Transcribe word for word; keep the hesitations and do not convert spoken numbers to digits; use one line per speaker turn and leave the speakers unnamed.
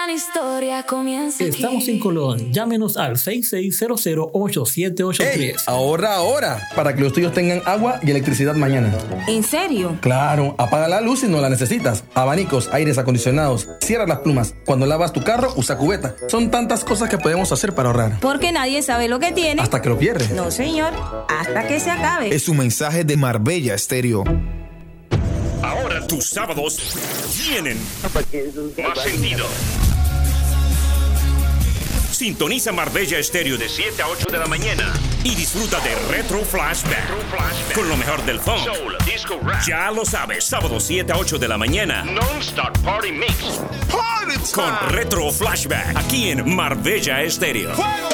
gran historia comienza aquí.
Estamos en Colón. Llámenos al seis seis cero cero, ocho siete ocho tres.
Hey, ahorra ahora para que los tuyos tengan agua y electricidad mañana.
¿En serio?
Claro, apaga la luz si no la necesitas. Abanicos, aires acondicionados, cierra las plumas. Cuando lavas tu carro, usa cubeta. Son tantas cosas que podemos hacer para ahorrar.
Porque nadie sabe lo que tiene.
Hasta que lo pierdes.
No, señor. Hasta que se acabe.
Es un mensaje de Marbella Estéreo.
Ahora tus sábados tienen más sentido. Sintoniza Marbella Estéreo de siete a ocho de la mañana y disfruta de Retro Flashback, Retro Flashback. Con lo mejor del funk, soul, disco, rap. Ya lo sabes, sábado siete a ocho de la mañana. Non-stop Party Mix. Party time. Con Retro Flashback, aquí en Marbella Estéreo.